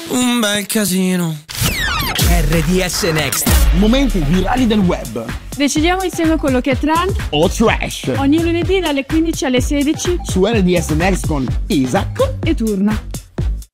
un bel casino. RDS Next. Momenti virali del web. Decidiamo insieme quello che è trend O trash. ogni lunedì dalle 15 alle 16 Su RDS Next con Isaac e Turna.